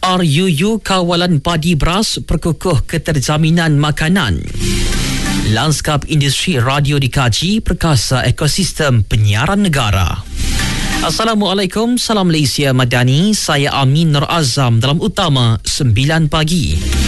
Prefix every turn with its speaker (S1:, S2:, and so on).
S1: RUU Kawalan Padi Beras perkukuh keterjaminan makanan. Lanskap industri radio dikaji perkasa ekosistem penyiaran negara. Assalamualaikum, salam Malaysia Madani. Saya Amin Nur Azam dalam Utama 9 pagi.